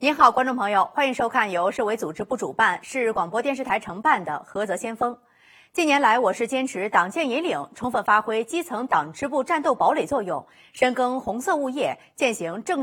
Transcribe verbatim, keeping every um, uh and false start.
您好，观众朋友，欢迎收看由市委组织部主办、市广播电视台承办的菏泽先锋。近年来，我市坚持党建引领，充分发挥基层党支部战斗堡垒作用，深耕红色物业，践行政